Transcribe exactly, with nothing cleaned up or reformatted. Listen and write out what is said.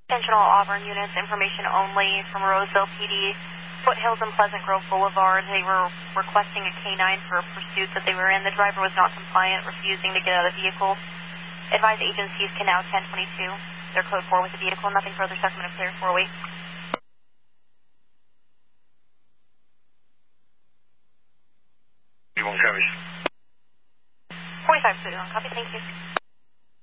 Attention all Auburn units, information only from Roseville P D, Foothills and Pleasant Grove Boulevard. They were requesting a K nine for a pursuit that they were in. The driver was not compliant, refusing to get out of the vehicle. Advise agencies can now ten twenty-two. They're code four with the vehicle. Nothing further. Second minute clear. four oh eight. You won't copy. forty-five, clear on copy. Thank you.